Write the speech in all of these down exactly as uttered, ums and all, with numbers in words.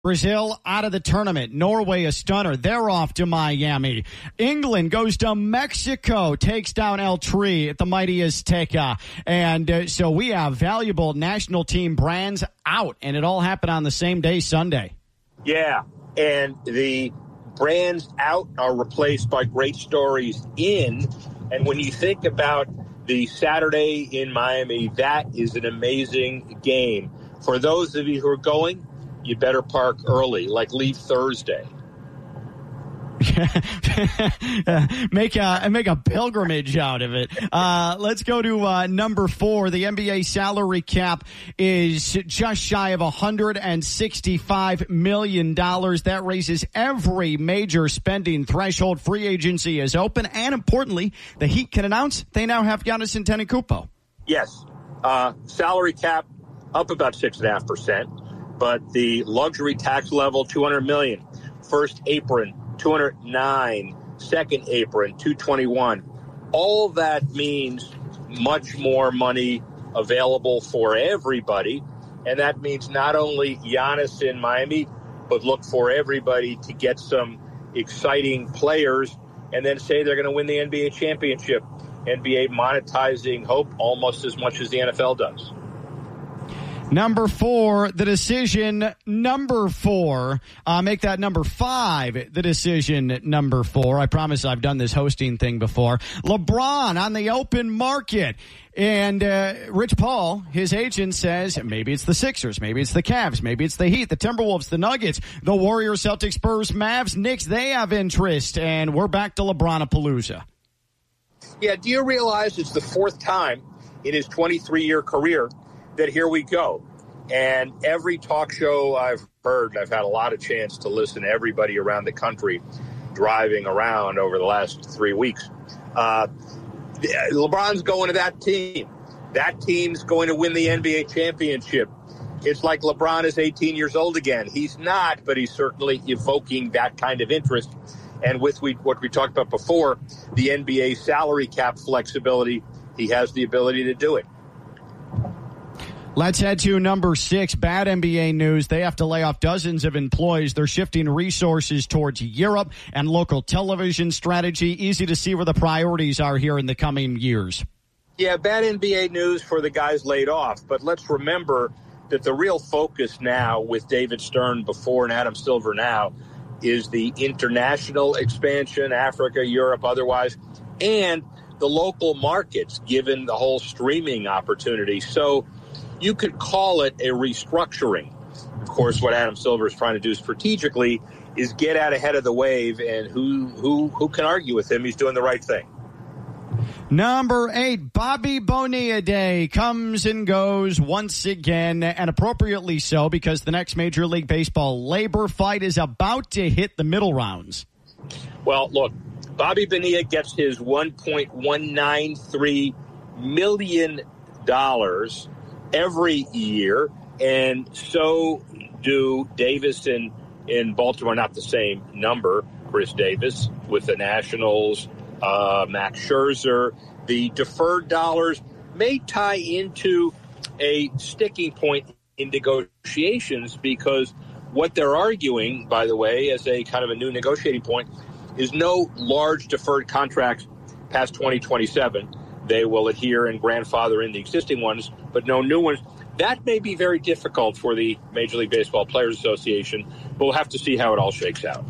Brazil out of the tournament. Norway a stunner. They're off to Miami. England goes to Mexico, takes down El Tri at the mighty Azteca. And uh, so we have valuable national team brands out, and it all happened on the same day, Sunday. Yeah, and the brands out are replaced by great stories in. And when you think about the Saturday in Miami, that is an amazing game. For those of you who are going, you better park early, like leave Thursday. make a make a pilgrimage out of it. Uh, let's go to uh, number four. The N B A salary cap is just shy of one hundred sixty-five million dollars. That raises every major spending threshold. Free agency is open, and importantly, the Heat can announce they now have Giannis Antetokounmpo. Yes, uh, salary cap up about six and a half percent. But the luxury tax level, two hundred million dollars. First apron, two hundred nine. Second apron, two hundred twenty-one. All that means much more money available for everybody. And that means not only Giannis in Miami, but look for everybody to get some exciting players and then say they're going to win the N B A championship. N B A monetizing hope almost as much as the N F L does. Number four, the decision number four. Uh, make that number five, the decision number four. I promise I've done this hosting thing before. LeBron on the open market. And uh, Rich Paul, his agent, says maybe it's the Sixers, maybe it's the Cavs, maybe it's the Heat, the Timberwolves, the Nuggets, the Warriors, Celtics, Spurs, Mavs, Knicks. They have interest. And we're back to LeBron-a-Palooza. Yeah, do you realize it's the fourth time in his twenty-three-year career that here we go? And every talk show I've heard, and I've had a lot of chance to listen to everybody around the country driving around over the last three weeks, uh, LeBron's going to that team. That team's going to win the N B A championship. It's like LeBron is eighteen years old again. He's not, but he's certainly evoking that kind of interest. And with we, what we talked about before, the N B A salary cap flexibility, he has the ability to do it. Let's head to number six. Bad N B A news. They have to lay off dozens of employees. They're shifting resources towards Europe and local television strategy. Easy to see where the priorities are here in the coming years. Yeah, bad N B A news for the guys laid off. But let's remember that the real focus now with David Stern before and Adam Silver now is the international expansion, Africa, Europe, otherwise, and the local markets, given the whole streaming opportunity. So you could call it a restructuring. Of course, what Adam Silver is trying to do strategically is get out ahead of the wave, and who who who can argue with him? He's doing the right thing. Number eight, Bobby Bonilla Day comes and goes once again, and appropriately so, because the next Major League Baseball labor fight is about to hit the middle rounds. Well, look, Bobby Bonilla gets his one point one nine three million dollars every year, and so do Davis in, in Baltimore, not the same number, Chris Davis with the Nationals, uh, Max Scherzer. The deferred dollars may tie into a sticking point in negotiations, because what they're arguing, by the way, as a kind of a new negotiating point, is no large deferred contracts past twenty twenty-seven. They will adhere and grandfather in the existing ones, but no new ones. That may be very difficult for the Major League Baseball Players Association, but we'll have to see how it all shakes out.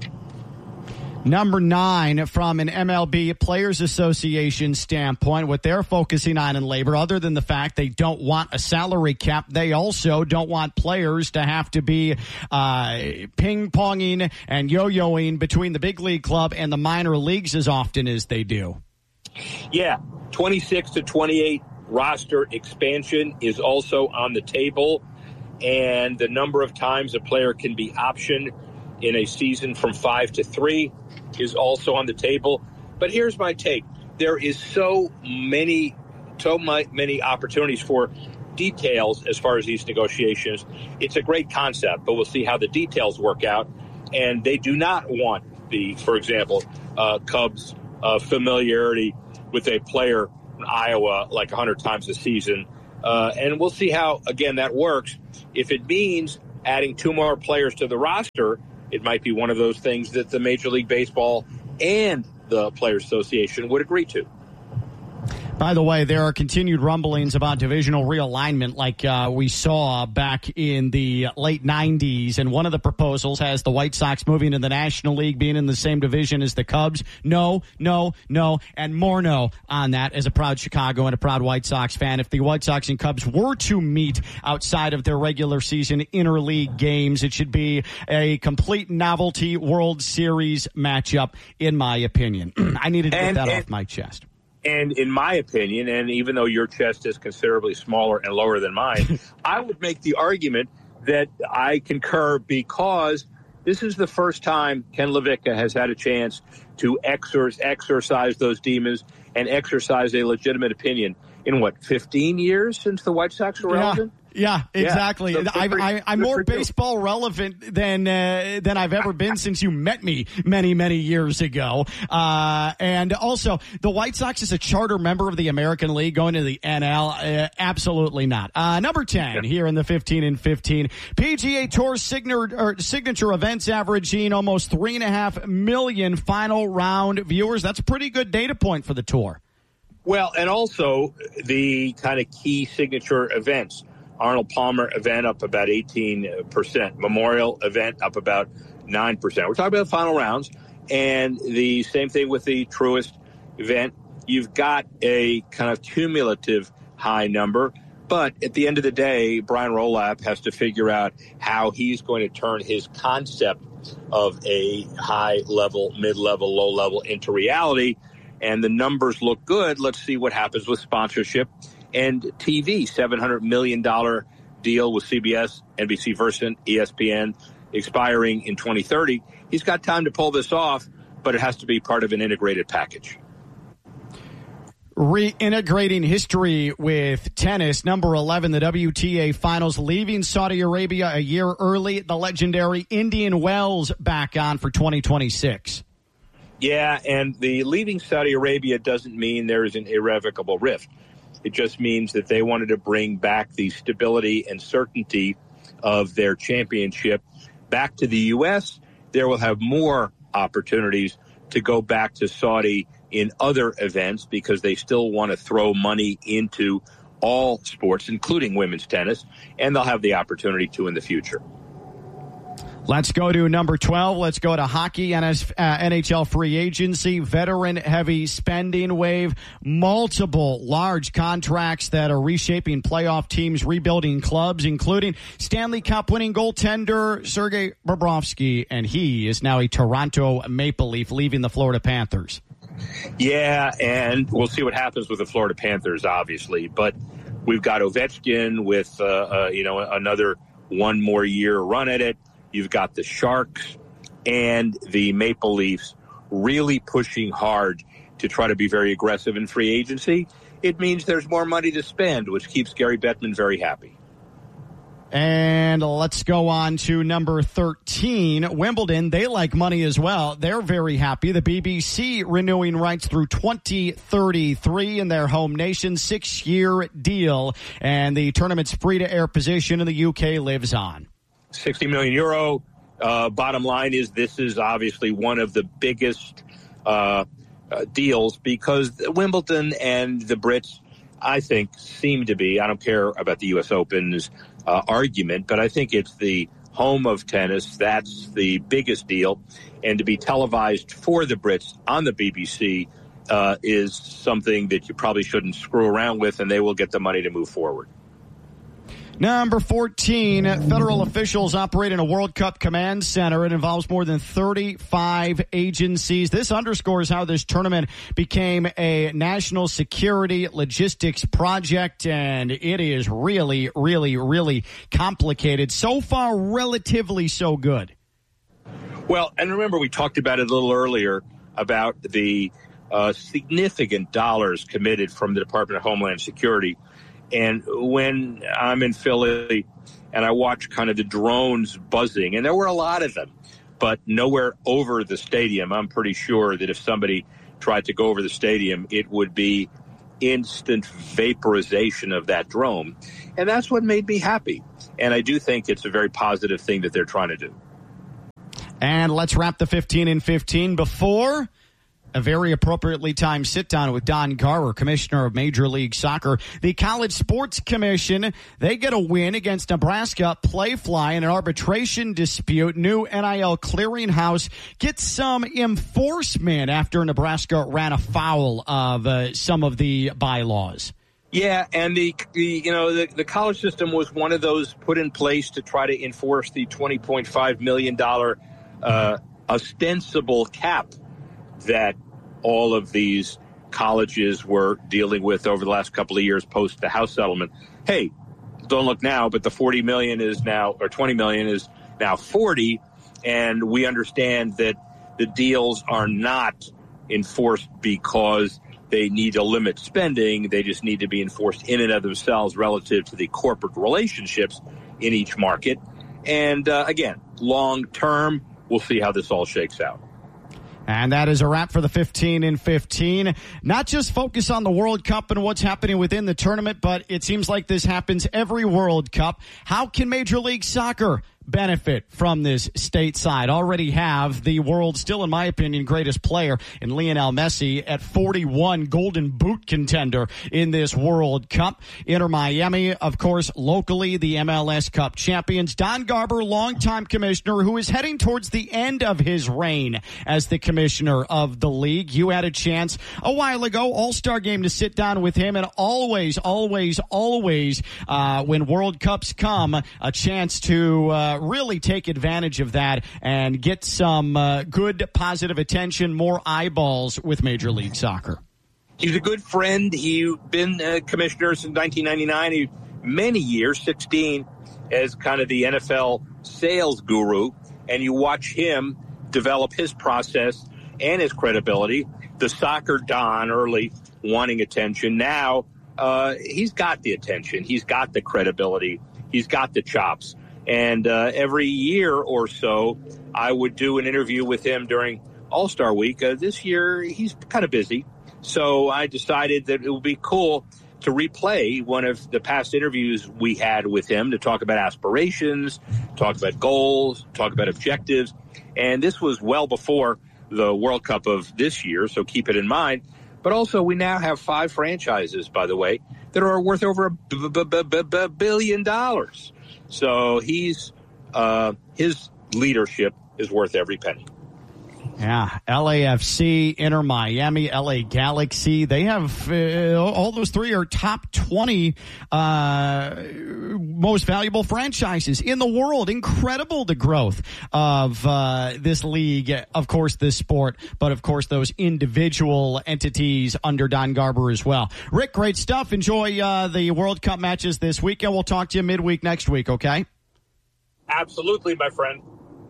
Number nine, from an M L B Players Association standpoint, what they're focusing on in labor, other than the fact they don't want a salary cap, they also don't want players to have to be uh, ping-ponging and yo-yoing between the big league club and the minor leagues as often as they do. Yeah, twenty-six to twenty-eight roster expansion is also on the table, and the number of times a player can be optioned in a season from five to three is also on the table. But here's my take. There is so many, so many opportunities for details as far as these negotiations. It's a great concept, but we'll see how the details work out. And they do not want the, for example, uh, Cubs uh, familiarity with a player in Iowa like one hundred times a season. Uh, and we'll see how, again, that works. If it means adding two more players to the roster, it might be one of those things that the Major League Baseball and the Players Association would agree to. By the way, there are continued rumblings about divisional realignment like uh, we saw back in the late nineties. And one of the proposals has the White Sox moving to the National League, being in the same division as the Cubs. No, no, no, and more no on that as a proud Chicago and a proud White Sox fan. If the White Sox and Cubs were to meet outside of their regular season interleague games, it should be a complete novelty World Series matchup, in my opinion. I needed to get and, that and- off my chest. And in my opinion, and even though your chest is considerably smaller and lower than mine, I would make the argument that I concur because this is the first time Ken LaVicka has had a chance to exor- exercise those demons and exercise a legitimate opinion in, what, fifteen years since the White Sox were relevant? Yeah. Yeah, exactly. Yeah, so I, for, I, I'm more baseball relevant than uh, than I've ever been since you met me many, many years ago. Uh, and also, the White Sox is a charter member of the American League going to the N L. Uh, absolutely not. Uh, number ten yeah. here in the fifteen and fifteen. P G A Tour signature, or signature events averaging almost three and a half million final round viewers. That's a pretty good data point for the tour. Well, and also the kind of key signature events. Arnold Palmer event up about eighteen percent. Memorial event up about nine percent. We're talking about the final rounds. And the same thing with the Truist event. You've got a kind of cumulative high number. But at the end of the day, Brian Rolap has to figure out how he's going to turn his concept of a high-level, mid-level, low-level into reality. And the numbers look good. Let's see what happens with sponsorship. And T V, seven hundred million dollars deal with C B S, N B C Versant, E S P N, expiring in twenty thirty. He's got time to pull this off, but it has to be part of an integrated package. Reintegrating history with tennis, number eleven, the W T A Finals, leaving Saudi Arabia a year early. The legendary Indian Wells back on for twenty twenty-six. Yeah, and the leaving Saudi Arabia doesn't mean there is an irrevocable rift. It just means that they wanted to bring back the stability and certainty of their championship back to the U S. There will have more opportunities to go back to Saudi in other events because they still want to throw money into all sports, including women's tennis, and they'll have the opportunity to in the future. Let's go to number twelve. Let's go to hockey, N H L free agency, veteran-heavy spending wave, multiple large contracts that are reshaping playoff teams, rebuilding clubs, including Stanley Cup-winning goaltender Sergei Bobrovsky, and he is now a Toronto Maple Leaf, leaving the Florida Panthers. Yeah, and we'll see what happens with the Florida Panthers, obviously, but we've got Ovechkin with, uh, uh, you know, another one more year run at it. You've got the Sharks and the Maple Leafs really pushing hard to try to be very aggressive in free agency. It means there's more money to spend, which keeps Gary Bettman very happy. And let's go on to number thirteen, Wimbledon. They like money as well. They're very happy. The B B C renewing rights through twenty thirty-three in their home nation, six-year deal. And the tournament's free-to-air position in the U K lives on. sixty million euro. Uh, bottom line is this is obviously one of the biggest uh, uh, deals because Wimbledon and the Brits, I think, seem to be, I don't care about the U S Open's uh, argument, but I think it's the home of tennis. That's the biggest deal. And to be televised for the Brits on the B B C uh, is something that you probably shouldn't screw around with, and they will get the money to move forward. Number fourteen, federal officials operate in a World Cup command center. It involves more than thirty-five agencies. This underscores how this tournament became a national security logistics project, and it is really, really, really complicated. So far, relatively so good. Well, and remember, we talked about it a little earlier about the uh, significant dollars committed from the Department of Homeland Security. And when I'm in Philly and I watch kind of the drones buzzing, and there were a lot of them, but nowhere over the stadium, I'm pretty sure that if somebody tried to go over the stadium, it would be instant vaporization of that drone. And that's what made me happy. And I do think it's a very positive thing that they're trying to do. And let's wrap the fifteen in fifteen before a very appropriately timed sit-down with Don Garber, Commissioner of Major League Soccer. The College Sports Commission, they get a win against Nebraska Playfly in an arbitration dispute. New N I L clearinghouse gets some enforcement after Nebraska ran afoul of uh, some of the bylaws. Yeah, and the, the you know the, the college system was one of those put in place to try to enforce the twenty point five million dollars uh, ostensible cap that all of these colleges were dealing with over the last couple of years post the House settlement. Hey, don't look now, but the forty million is now, or twenty million is now forty, and we understand that the deals are not enforced because they need to limit spending. They just need to be enforced in and of themselves relative to the corporate relationships in each market. And uh, again, long term, we'll see how this all shakes out. And that is a wrap for the fifteen in fifteen. Not just focus on the World Cup and what's happening within the tournament, but it seems like this happens every World Cup. How can Major League Soccer benefit from this stateside? Already have the world's, still in my opinion, greatest player in Lionel Messi at forty-one, Golden Boot contender in this World Cup. Inter Miami, of course, locally the M L S Cup champions. Don Garber, longtime commissioner, who is heading towards the end of his reign as the commissioner of the league. You had a chance a while ago, All-Star game, to sit down with him, and always, always, always, uh, when World Cups come, a chance to uh, really take advantage of that and get some uh, good, positive attention, more eyeballs with Major League Soccer. He's a good friend. He's been a commissioner since nineteen ninety-nine. He, many years, sixteen, as kind of the N F L sales guru. And you watch him develop his process and his credibility. The soccer Don, early wanting attention. Now uh, he's got the attention. He's got the credibility. He's got the chops. And uh, every year or so, I would do an interview with him during All-Star Week. Uh, this year, he's kind of busy. So I decided that it would be cool to replay one of the past interviews we had with him to talk about aspirations, talk about goals, talk about objectives. And this was well before the World Cup of this year, so keep it in mind. But also, we now have five franchises, by the way, that are worth over a b- b- b- b- b- billion dollars. So he's uh, his leadership is worth every penny. Yeah, L A F C, Inter Miami, L A Galaxy. They have uh, all those three are top twenty uh, most valuable franchises in the world. Incredible, the growth of uh, this league, of course, this sport, but of course those individual entities under Don Garber as well. Rick, great stuff. Enjoy uh, the World Cup matches this weekend. We'll talk to you midweek next week, okay? Absolutely, my friend.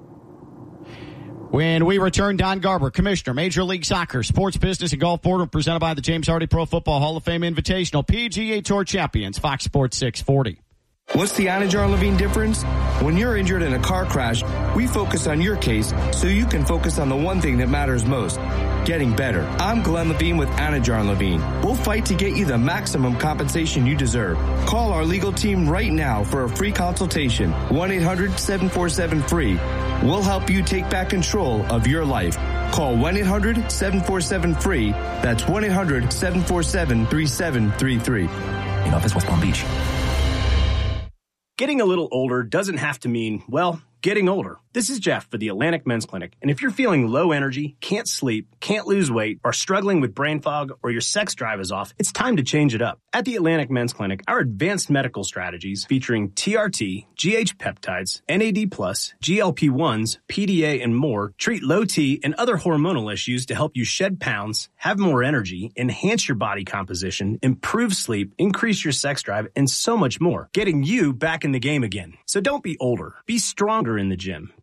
When we return, Don Garber, Commissioner, Major League Soccer, Sports Business and Golf Board, presented by the James Hardy Pro Football Hall of Fame Invitational, P G A Tour Champions, Fox Sports six forty. What's the Anajar Levine difference? When you're injured in a car crash, we focus on your case so you can focus on the one thing that matters most, getting better. I'm Glenn Levine with Anajar Levine. We'll fight to get you the maximum compensation you deserve. Call our legal team right now for a free consultation. one eight hundred seven four seven free. We'll help you take back control of your life. Call one eight hundred seven four seven free. That's one eight hundred seven four seven three seven three three. In office, West Palm Beach. Getting a little older doesn't have to mean, well, getting older. This is Jeff for the Atlantic Men's Clinic, and if you're feeling low energy, can't sleep, can't lose weight, are struggling with brain fog, or your sex drive is off, it's time to change it up. At the Atlantic Men's Clinic, our advanced medical strategies featuring T R T, G H peptides, N A D plus, G L P ones, P D A, and more treat low T and other hormonal issues to help you shed pounds, have more energy, enhance your body composition, improve sleep, increase your sex drive, and so much more, getting you back in the game again. So don't be older. Be stronger in the gym. Be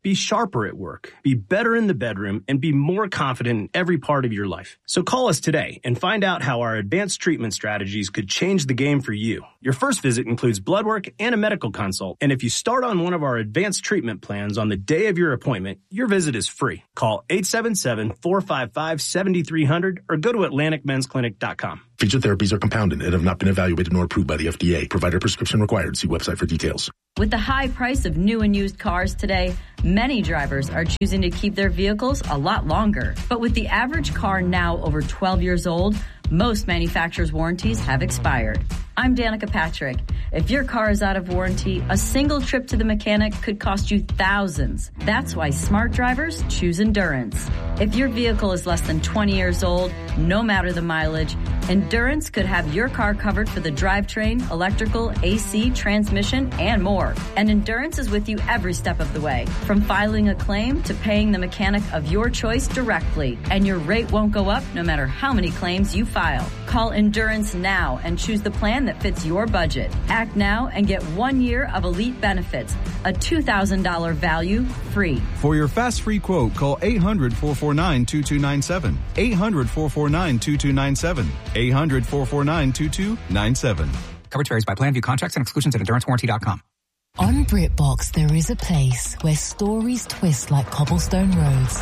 be sharper at work, be better in the bedroom, and be more confident in every part of your life. So call us today and find out how our advanced treatment strategies could change the game for you. Your first visit includes blood work and a medical consult, and if you start on one of our advanced treatment plans on the day of your appointment, your visit is free. Call eight seven seven, four five five, seven three zero zero or go to atlantic men's clinic dot com. Featured therapies are compounded and have not been evaluated nor approved by the F D A. Provider prescription required. See website for details. With the high price of new and used cars today, many drivers are choosing to keep their vehicles a lot longer. But with the average car now over twelve years old, most manufacturers' warranties have expired. I'm Danica Patrick. If your car is out of warranty, a single trip to the mechanic could cost you thousands. That's why smart drivers choose Endurance. If your vehicle is less than twenty years old, no matter the mileage, Endurance could have your car covered for the drivetrain, electrical, A C, transmission, and more. And Endurance is with you every step of the way, from filing a claim to paying the mechanic of your choice directly. And your rate won't go up no matter how many claims you file. Call Endurance now and choose the plan that fits your budget. Act now and get one year of elite benefits, a two thousand dollars value free. For your fast free quote, call eight hundred, four four nine, two two nine seven. eight hundred, four four nine, two two nine seven. eight hundred, four four nine, two two nine seven. Coverage varies by plan. View contracts and exclusions at endurance warranty dot com. On BritBox, there is a place where stories twist like cobblestone roads,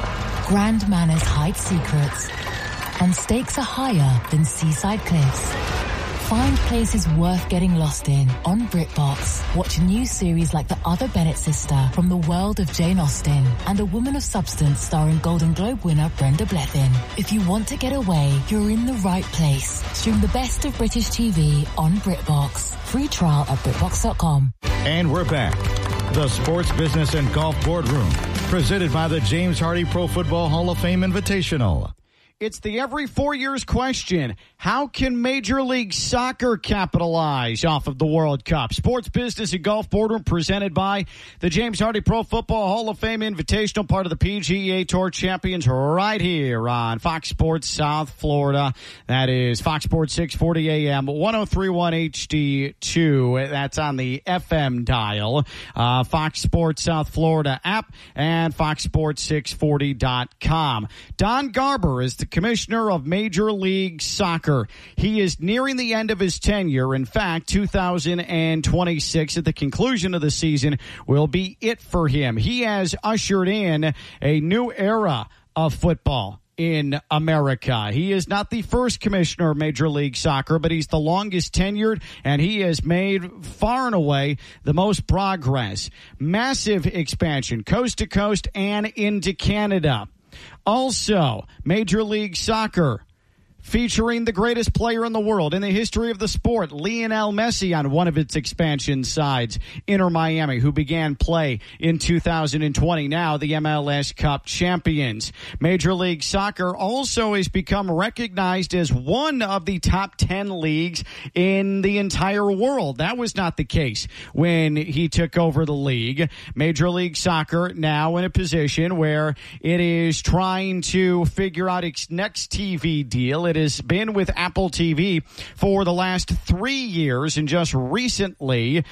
grand manners hide secrets, and stakes are higher than seaside cliffs. Find places worth getting lost in on BritBox. Watch new series like The Other Bennett Sister from the world of Jane Austen and A Woman of Substance starring Golden Globe winner Brenda Blethyn. If you want to get away, you're in the right place. Stream the best of British T V on BritBox. Free trial at BritBox dot com. And we're back. The Sports Business and Golf Boardroom, presented by the James Hardy Pro Football Hall of Fame Invitational. It's the every four years question. How can Major League Soccer capitalize off of the World Cup? Sports Business and Golf Boardroom presented by the James Hardy Pro Football Hall of Fame Invitational, part of the P G A Tour Champions, right here on Fox Sports South Florida. That is Fox Sports six forty A M, ten thirty-one H D two. That's on the F M dial. Uh, Fox Sports South Florida app and fox sports six forty dot com. Don Garber is the commissioner of Major League Soccer. He is nearing the end of his tenure. In fact, two thousand twenty-six, at the conclusion of the season, will be it for him. He has ushered in a new era of football in America. He is not the first commissioner of Major League Soccer, but he's the longest tenured, and he has made far and away the most progress. Massive expansion, coast to coast and into Canada. Also, Major League Soccer featuring the greatest player in the world in the history of the sport, Lionel Messi, on one of its expansion sides, Inter Miami, who began play in two thousand twenty, now the M L S Cup champions. Major League Soccer also has become recognized as one of the top ten leagues in the entire world. That was not the case when he took over the league. Major League Soccer now in a position where it is trying to figure out its next T V deal. It has been with Apple T V for the last three years and just recently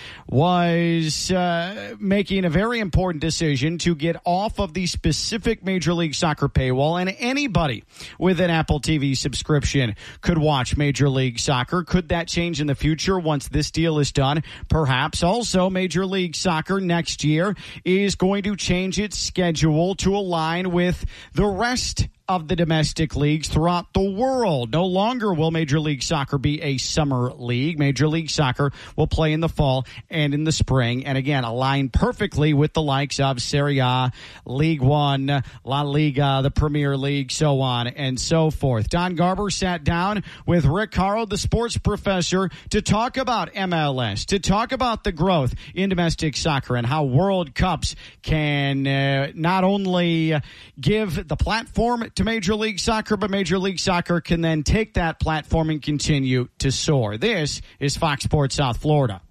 was uh, making a very important decision to get off of the specific Major League Soccer paywall, and anybody with an Apple T V subscription could watch Major League Soccer. Could that change in the future once this deal is done? Perhaps. Also, Major League Soccer next year is going to change its schedule to align with the rest of the domestic leagues throughout the world. No longer will Major League Soccer be a summer league. Major League Soccer will play in the fall and in the spring, and again, align perfectly with the likes of Serie A, League One, La Liga, the Premier League, so on and so forth. Don Garber sat down with Rick Horrow, the sports professor, to talk about M L S, to talk about the growth in domestic soccer and how World Cups can uh, not only give the platform to Major League Soccer, but Major League Soccer can then take that platform and continue to soar. This is Fox Sports South Florida.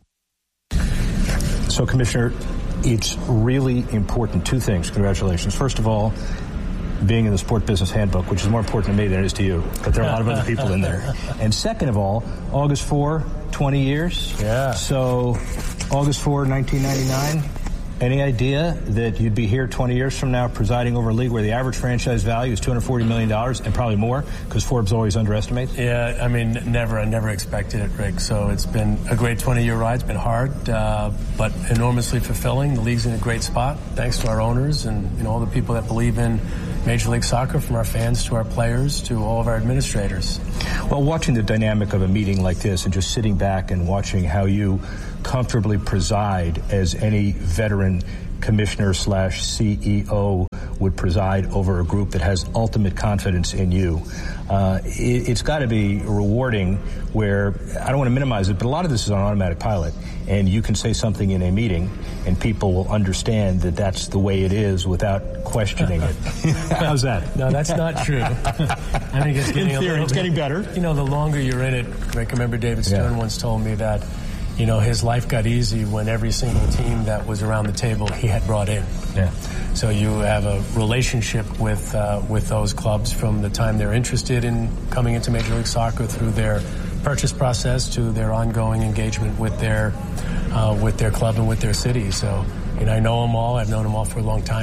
So, Commissioner, it's really important. Two things. Congratulations. First of all, being in the Sport Business Handbook, which is more important to me than it is to you, but there are a lot of other people in there. And second of all, August fourth, twenty years. Yeah. So, August fourth, nineteen ninety-nine, Any idea that you'd be here twenty years from now presiding over a league where the average franchise value is two hundred forty million dollars and probably more, because Forbes always underestimates? Yeah, I mean, never. I never expected it, Rick. So it's been a great twenty-year ride. It's been hard, uh, but enormously fulfilling. The league's in a great spot, thanks to our owners and you know all the people that believe in Major League Soccer, from our fans to our players to all of our administrators. Well, watching the dynamic of a meeting like this and just sitting back and watching how you comfortably preside as any veteran commissioner slash C E O would preside over a group that has ultimate confidence in you. Uh, it, it's got to be rewarding where, I don't want to minimize it, but a lot of this is on automatic pilot. And you can say something in a meeting and people will understand that that's the way it is without questioning it. How's that? No, that's not true. I think it's getting in theory, a little it's bit, getting better. You know, the longer you're in it, Rick, I remember David Stern Yeah. once told me that you know, his life got easy when every single team that was around the table he had brought in. Yeah. So you have a relationship with uh, with those clubs from the time they're interested in coming into Major League Soccer through their purchase process to their ongoing engagement with their uh, with their club and with their city. So, you know, I know them all. I've known them all for a long time.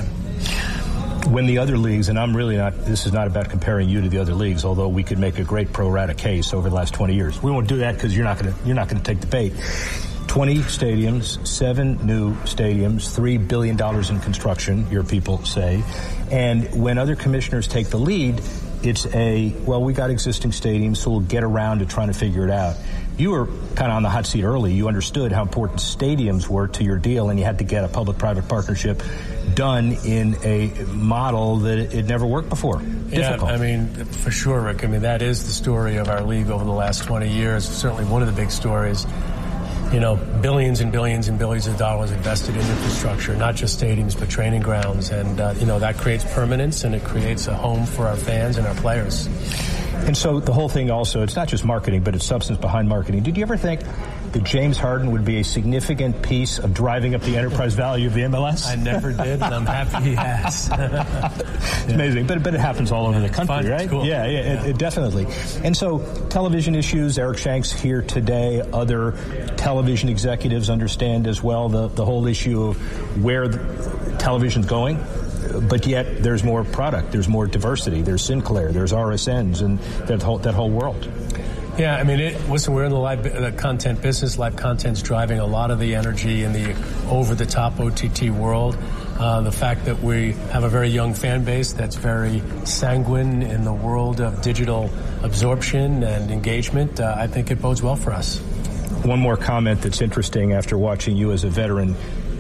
When the other leagues, and I'm really not, this is not about comparing you to the other leagues, although we could make a great pro rata case over the last twenty years. We won't do that because you're not going to, you're not going to take the bait. twenty stadiums, seven new stadiums, three billion dollars in construction, your people say. And when other commissioners take the lead, it's a, well, we got existing stadiums, so we'll get around to trying to figure it out. You were kind of on the hot seat early. You understood how important stadiums were to your deal, and you had to get a public-private partnership done in a model that it never worked before. Difficult. Yeah, I mean, for sure, Rick. I mean, that is the story of our league over the last twenty years. Certainly one of the big stories. You know, billions and billions and billions of dollars invested in infrastructure, not just stadiums, but training grounds. And, uh, you know, that creates permanence and it creates a home for our fans and our players. And so the whole thing also, it's not just marketing, but it's substance behind marketing. Did you ever think that James Harden would be a significant piece of driving up the enterprise value of the M L S? I never did, and I'm happy he has. It's amazing, but but it happens all over the country, Fun. right? Cool. Yeah, yeah, yeah. It, it definitely. And so television issues, Eric Shanks here today, other television executives understand as well the, the whole issue of where the television's going. But yet there's more product, there's more diversity, there's Sinclair, there's R S Ns, and that whole, that whole world. Yeah, I mean, it, listen, we're in the live the content business. Live content's driving a lot of the energy in the over-the-top O T T world. Uh, the fact that we have a very young fan base that's very sanguine in the world of digital absorption and engagement, uh, I think it bodes well for us. One more comment that's interesting after watching you as a veteran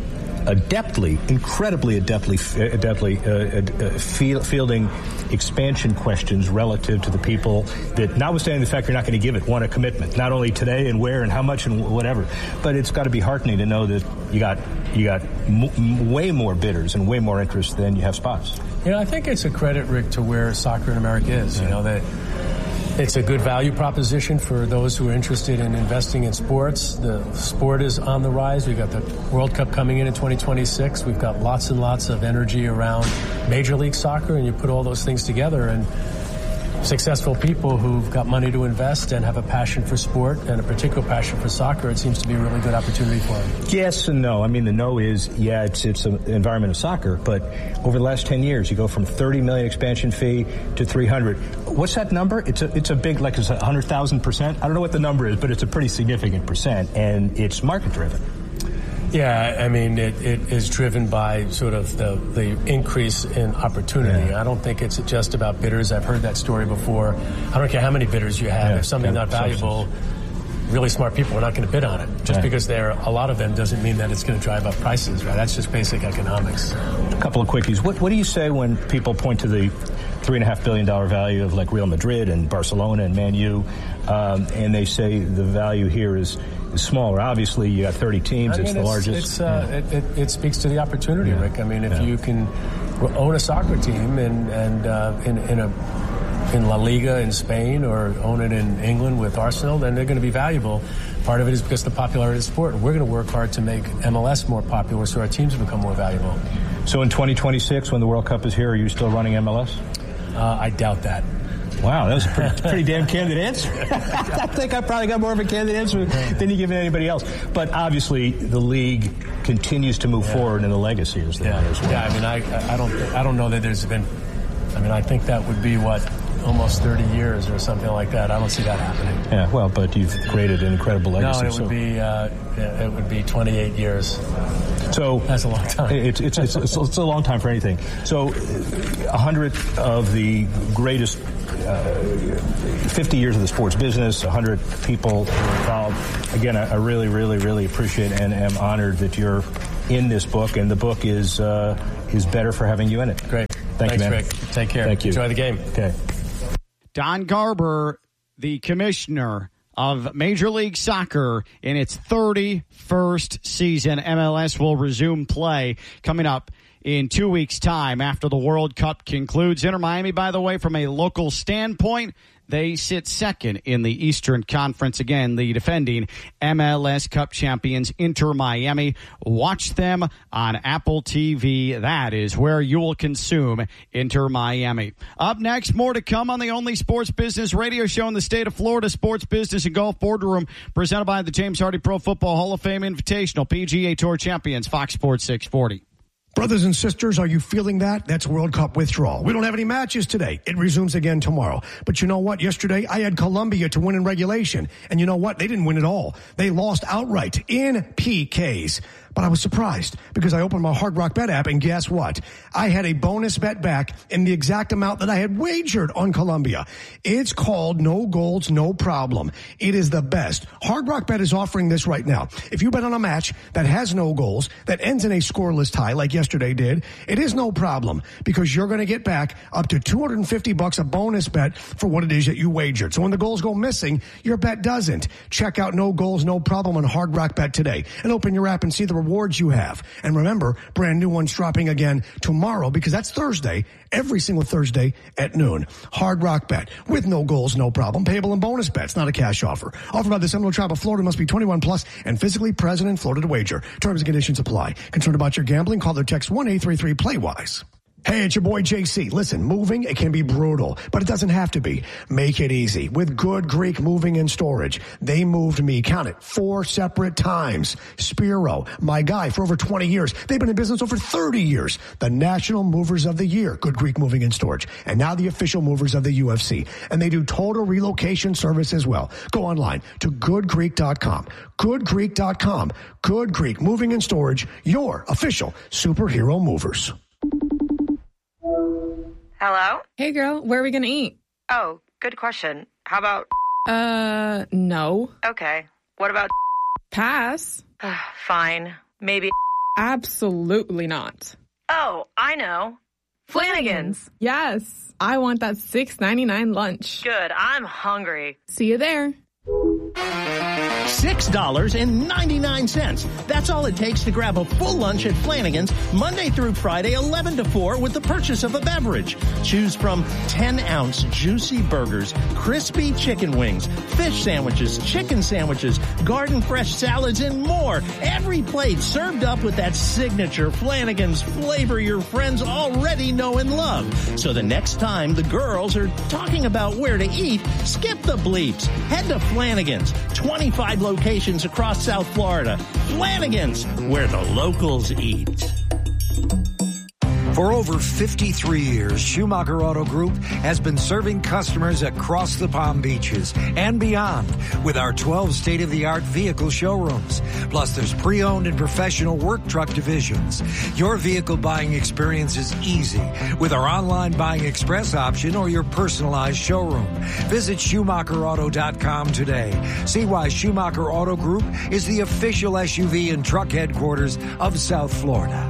adeptly, incredibly adeptly, adeptly uh, uh, fielding expansion questions relative to the people that, notwithstanding the fact you're not going to give it, want a commitment, not only today and where and how much and whatever, but it's got to be heartening to know that you got you got m- way more bidders and way more interest than you have spots. You know, I think it's a credit, Rick, to where soccer in America is. You know, that it's a good value proposition for those who are interested in investing in sports. The sport is on the rise. We've got the World Cup coming in in twenty twenty-six. We've got lots and lots of energy around Major League Soccer, and you put all those things together, and successful people who've got money to invest and have a passion for sport and a particular passion for soccer, it seems to be a really good opportunity for them. Yes and no. I mean, the no is, yeah, it's it's an environment of soccer, but over the last ten years, you go from thirty million expansion fee to three hundred. What's that number? It's a it's a big, like it's one hundred thousand percent. I don't know what the number is, but it's a pretty significant percent, and it's market driven. Yeah, I mean, it, it is driven by sort of the, the increase in opportunity. Yeah. I don't think it's just about bidders. I've heard that story before. I don't care how many bidders you have. Yeah, if something's not valuable, substance. Really smart people are not going to bid on it. Just right. because there are a lot of them doesn't mean that it's going to drive up prices, right? That's just basic economics. A couple of quickies. What, what do you say when people point to the three and a half billion dollar value of like Real Madrid and Barcelona and Man U, um, and they say the value here is is smaller? Obviously, you got thirty teams. I mean, it's the it's, largest. It's, uh, yeah. it, it, it speaks to the opportunity, yeah. Rick. I mean, if yeah. you can own a soccer team and and uh, in, in a in La Liga in Spain or own it in England with Arsenal, then they're going to be valuable. Part of it is because of the popularity of the sport. We're going to work hard to make M L S more popular so our teams become more valuable. So in twenty twenty-six, when the World Cup is here, are you still running M L S? Uh, I doubt that. Wow, that was a pretty, pretty damn candid answer. I think I probably got more of a candid answer than you give anybody else. But obviously, the league continues to move yeah. forward, and the legacy is there yeah. as well. Yeah, I mean, I, I don't, I don't know that there's been. I mean, I think that would be what. Almost thirty years or something like that. I don't see that happening. Yeah, well, but you've created an incredible legacy. No, it would so. be uh, it would be twenty-eight years. So that's a long time. It's it's it's, it's, it's a long time for anything. So, a hundred of the greatest, uh, fifty years of the sports business, a hundred people involved. Again, I, I really, really, really appreciate and am honored that you're in this book, and the book is uh, is better for having you in it. Great. Thank Thanks, you, man. Rick. Take care. Thank you. Enjoy the game. Okay. Don Garber, the commissioner of Major League Soccer, in its thirty-first season. M L S will resume play coming up in two weeks' time after the World Cup concludes. Inter Miami, by the way, from a local standpoint, they sit second in the Eastern Conference. Again, the defending M L S Cup champions, Inter Miami. Watch them on Apple T V. That is where you will consume Inter Miami. Up next, more to come on the only sports business radio show in the state of Florida, Sports Business and Golf Boardroom, presented by the James Hardy Pro Football Hall of Fame Invitational, P G A Tour champions, Fox Sports six forty. Brothers and sisters, are you feeling that? That's World Cup withdrawal. We don't have any matches today. It resumes again tomorrow. But you know what? Yesterday, I had Colombia to win in regulation. And you know what? They didn't win at all. They lost outright in P Ks. But I was surprised because I opened my Hard Rock Bet app, and guess what? I had a bonus bet back in the exact amount that I had wagered on Colombia. It's called No Goals, No Problem. It is the best. Hard Rock Bet is offering this right now. If you bet on a match that has no goals, that ends in a scoreless tie like yesterday did, it is no problem because you're going to get back up to two hundred fifty bucks a bonus bet for what it is that you wagered. So when the goals go missing, your bet doesn't. Check out No Goals, No Problem on Hard Rock Bet today and open your app and see the rewards you have. And remember, brand new ones dropping again tomorrow because that's Thursday, every single Thursday at noon. Hard Rock Bet with no goals, no problem. Payable in bonus bets, not a cash offer. Offered by the Seminole Tribe of Florida, must be twenty-one plus and physically present in Florida to wager. Terms and conditions apply. Concerned about your gambling? Call or text one eight three three play wise. Hey, it's your boy J C. Listen, moving, it can be brutal, but it doesn't have to be. Make it easy with Good Greek Moving and Storage. They moved me, count it, four separate times. Spiro, my guy for over twenty years. They've been in business over thirty years. The National Movers of the Year, Good Greek Moving and Storage. And now the official movers of the U F C. And they do total relocation service as well. Go online to good greek dot com. good greek dot com. Good Greek Moving and Storage, your official superhero movers. Hello? Hey, girl, where are we going to eat? Oh, good question. How about... Uh, no. Okay. What about... Pass. Fine. Maybe... Absolutely not. Oh, I know. Flanagan's. Yes. I want that six ninety-nine lunch. Good. I'm hungry. See you there. six dollars and ninety-nine cents. That's all it takes to grab a full lunch at Flanagan's Monday through Friday, eleven to four, with the purchase of a beverage. Choose from ten-ounce juicy burgers, crispy chicken wings, fish sandwiches, chicken sandwiches, garden fresh salads, and more. Every plate served up with that signature Flanagan's flavor your friends already know and love. So the next time the girls are talking about where to eat, skip the bleeps. Head to Flanagan's, twenty-five locations across South Florida. Flanagan's, where the locals eat. For over fifty-three years, Schumacher Auto Group has been serving customers across the Palm Beaches and beyond with our twelve state-of-the-art vehicle showrooms. Plus, there's pre-owned and professional work truck divisions. Your vehicle buying experience is easy with our online buying express option or your personalized showroom. Visit Schumacher Auto dot com today. See why Schumacher Auto Group is the official S U V and truck headquarters of South Florida.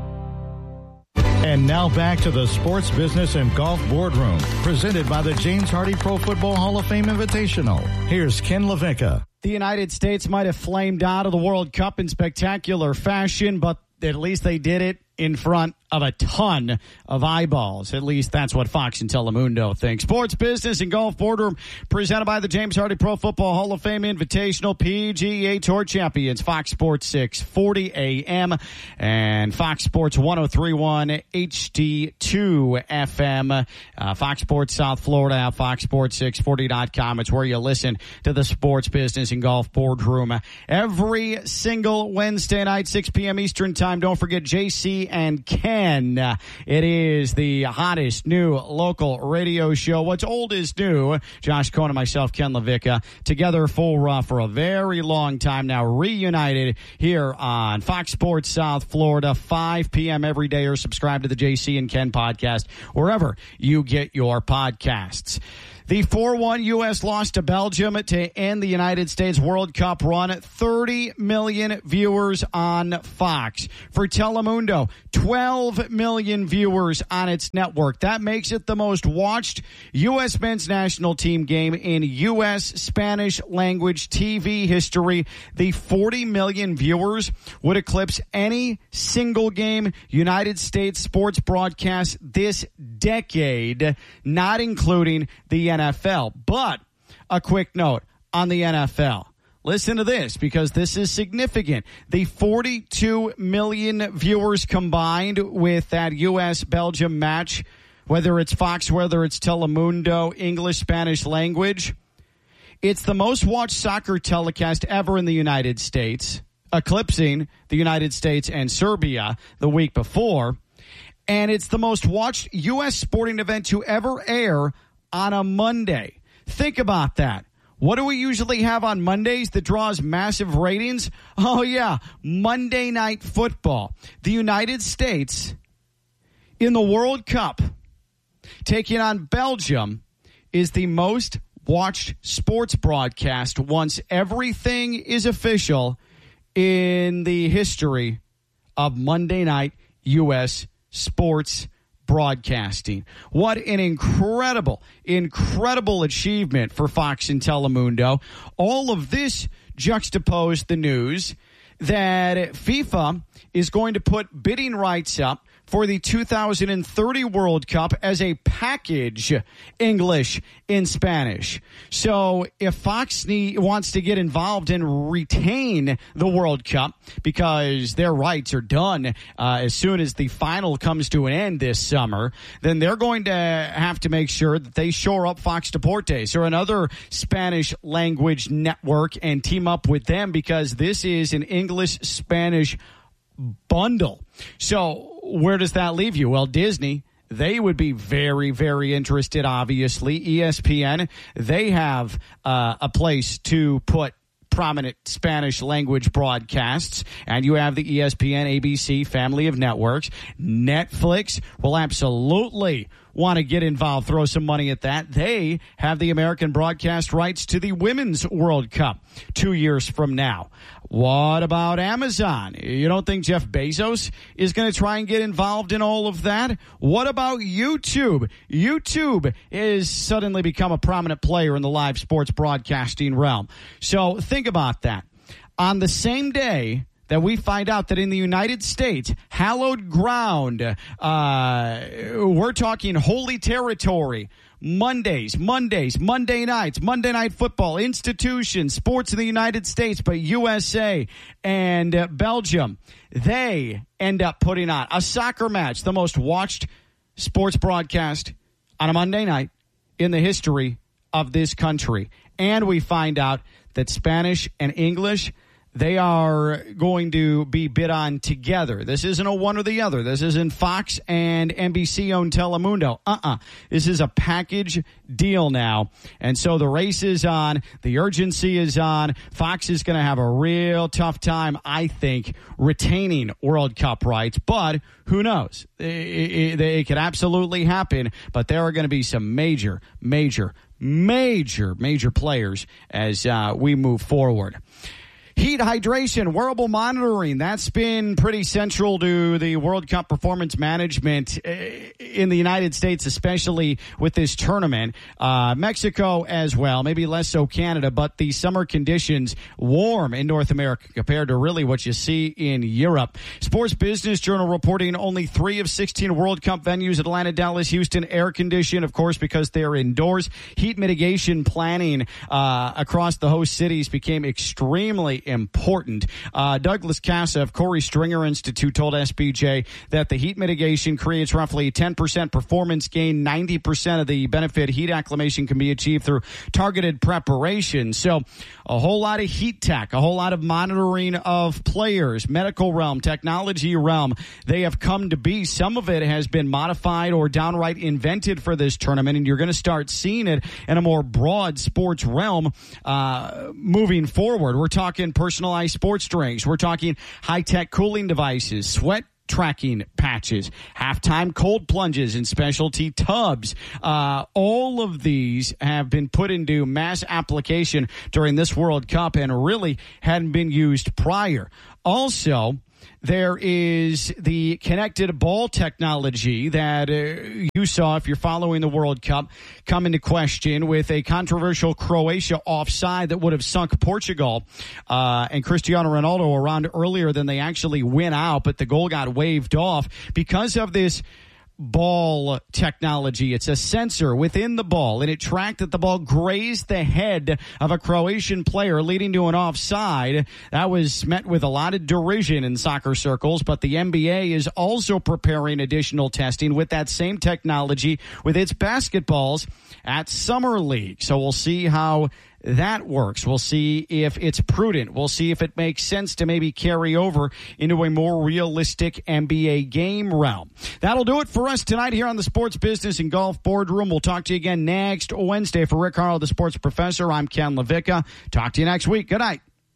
And now back to the Sports Business and Golf Boardroom, presented by the James Hardy Pro Football Hall of Fame Invitational. Here's Ken LaVicka. The United States might have flamed out of the World Cup in spectacular fashion, but at least they did it in front of a ton of eyeballs. At least that's what Fox and Telemundo think. Sports Business and Golf Boardroom, presented by the James Hardy Pro Football Hall of Fame Invitational P G A Tour Champions. Fox Sports six forty A M and Fox Sports ten thirty-one H D two F M. Uh, Fox Sports South Florida app, fox sports six forty dot com. It's where you listen to the Sports Business and Golf Boardroom every single Wednesday night, six p.m. Eastern Time. Don't forget J C and Ken. Uh, it is the hottest new local radio show. What's old is new. Josh Cohn and myself, Ken LaVicka, together full uh, for a very long time now, reunited here on Fox Sports South Florida, five p.m. every day, or subscribe to the J C and Ken podcast wherever you get your podcasts. The four one U S loss to Belgium to end the United States World Cup run. thirty million viewers on Fox. For Telemundo, twelve million viewers on its network. That makes it the most watched U S men's national team game in U S Spanish language T V history. The forty million viewers would eclipse any single game United States sports broadcast this decade, not including the N F L. But a quick note on the N F L. Listen to this, because this is significant. The forty-two million viewers combined with that U S Belgium match, whether it's Fox, whether it's Telemundo, English, Spanish language, it's the most watched soccer telecast ever in the United States, eclipsing the United States and Serbia the week before. And it's the most watched U S sporting event to ever air on a Monday. Think about that. What do we usually have on Mondays that draws massive ratings? Oh, yeah, Monday Night Football. The United States in the World Cup taking on Belgium is the most watched sports broadcast once everything is official in the history of Monday Night U S sports broadcasting. What an incredible, incredible achievement for Fox and Telemundo. All of this juxtaposed the news that FIFA is going to put bidding rights up for the two thousand thirty World Cup as a package, English in Spanish. So if Fox need, wants to get involved and retain the World Cup because their rights are done uh, as soon as the final comes to an end this summer, then they're going to have to make sure that they shore up Fox Deportes or another Spanish language network and team up with them, because this is an English-Spanish bundle. So where does that leave you? Well, Disney, they would be very, very interested, obviously. E S P N, they have uh, a place to put prominent Spanish language broadcasts, and you have the E S P N, A B C family of networks. Netflix will absolutely want to get involved, throw some money at that. They have the American broadcast rights to the Women's World Cup two years from now. What about Amazon? You don't think Jeff Bezos is going to try and get involved in all of that? What about YouTube? YouTube has suddenly become a prominent player in the live sports broadcasting realm. So think about that. On the same day that we find out that in the United States, hallowed ground, uh, we're talking holy territory, Mondays, Mondays, Monday nights, Monday Night Football, institutions, sports in the United States, but U S A and uh, Belgium, they end up putting on a soccer match, the most watched sports broadcast on a Monday night in the history of this country. And we find out that Spanish and English, they are going to be bid on together. This isn't a one or the other. This isn't Fox and N B C-owned Telemundo. Uh-uh. This is a package deal now. And so the race is on. The urgency is on. Fox is going to have a real tough time, I think, retaining World Cup rights. But who knows? It, it, it could absolutely happen. But there are going to be some major, major, major, major players as uh, we move forward. Heat hydration, wearable monitoring, that's been pretty central to the World Cup performance management in the United States, especially with this tournament. Uh, Mexico as well, maybe less so Canada, but the summer conditions warm in North America compared to really what you see in Europe. Sports Business Journal reporting only three of sixteen World Cup venues, Atlanta, Dallas, Houston, air conditioned, of course, because they're indoors. Heat mitigation planning uh, across the host cities became extremely important. Uh, Douglas Casa of Corey Stringer Institute told S B J that the heat mitigation creates roughly ten percent performance gain. ninety percent of the benefit heat acclimation can be achieved through targeted preparation. So a whole lot of heat tech, a whole lot of monitoring of players, medical realm, technology realm. They have come to be. Some of it has been modified or downright invented for this tournament, and you're going to start seeing it in a more broad sports realm uh, moving forward. We're talking personalized sports drinks. We're talking high-tech cooling devices, sweat tracking patches, halftime cold plunges, and specialty tubs. Uh, all of these have been put into mass application during this World Cup and really hadn't been used prior. Also, there is the connected ball technology that uh, you saw, if you're following the World Cup, come into question with a controversial Croatia offside that would have sunk Portugal uh, and Cristiano Ronaldo around earlier than they actually went out, but the goal got waved off because of this ball technology. It's a sensor within the ball, and it tracked that the ball grazed the head of a Croatian player, leading to an offside. That was met with a lot of derision in soccer circles, but the N B A is also preparing additional testing with that same technology with its basketballs at Summer League. So we'll see how that works. We'll see if it's prudent. We'll see if it makes sense to maybe carry over into a more realistic N B A game realm. That'll do it for us tonight here on the Sports Business and Golf Boardroom. We'll talk to you again next Wednesday. For Rick Harlow, the Sports Professor, I'm Ken LaVicka. Talk to you next week. Good night.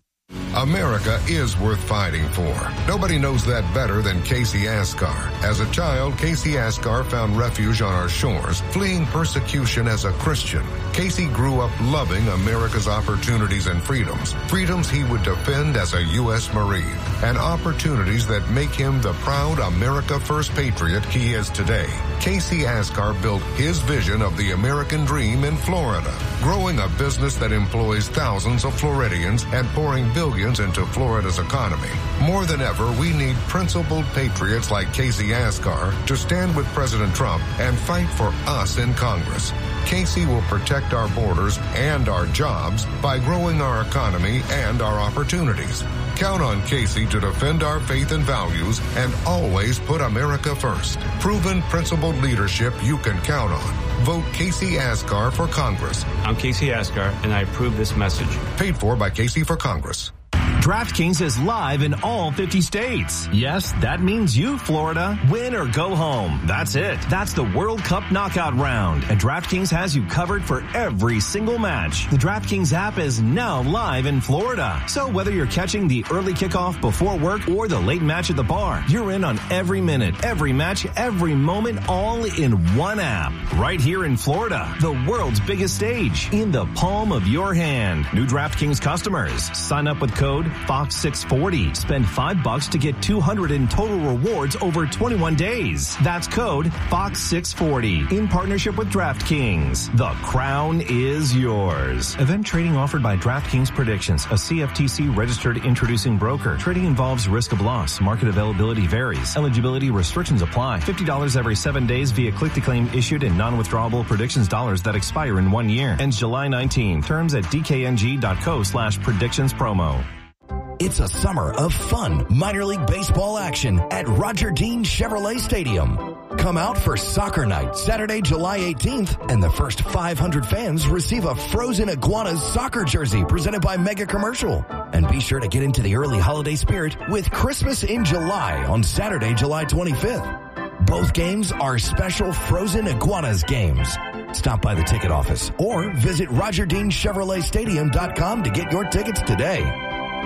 America is worth fighting for. Nobody knows that better than Casey Ascar. As a child, Casey Ascar found refuge on our shores, fleeing persecution as a Christian. Casey grew up loving America's opportunities and freedoms, freedoms he would defend as a U S Marine, and opportunities that make him the proud America First patriot he is today. Casey Ascar built his vision of the American dream in Florida, growing a business that employs thousands of Floridians and pouring billions into Florida's economy. More than ever, we need principled patriots like Casey Ascar to stand with President Trump and fight for us in Congress. Casey will protect our borders and our jobs by growing our economy and our opportunities. Count on Casey to defend our faith and values and always put America first. Proven, principled leadership you can count on. Vote Casey Ascar for Congress. I'm Casey Ascar, and I approve this message. Paid for by Casey for Congress. DraftKings is live in all fifty states. Yes, that means you, Florida. Win or go home. That's it. That's the World Cup knockout round. And DraftKings has you covered for every single match. The DraftKings app is now live in Florida. So whether you're catching the early kickoff before work or the late match at the bar, you're in on every minute, every match, every moment, all in one app. Right here in Florida, the world's biggest stage, in the palm of your hand. New DraftKings customers, sign up with code Fox six forty. Spend five bucks to get two hundred in total rewards over twenty-one days. That's code Fox six forty. In partnership with DraftKings. The crown is yours. Event trading offered by DraftKings Predictions, a C F T C registered introducing broker. Trading involves risk of loss. Market availability varies. Eligibility restrictions apply. fifty dollars every seven days via click-to-claim issued in non-withdrawable predictions dollars that expire in one year. Ends July nineteenth. Terms at dkng.co slash predictions promo. It's a summer of fun minor league baseball action at Roger Dean Chevrolet Stadium. Come out for soccer night Saturday, July eighteenth, and the first five hundred fans receive a Frozen Iguanas soccer jersey presented by Mega Commercial. And be sure to get into the early holiday spirit with Christmas in July on Saturday, July twenty-fifth. Both games are special Frozen Iguanas games. Stop by the ticket office or visit roger dean chevrolet stadium dot com to get your tickets today.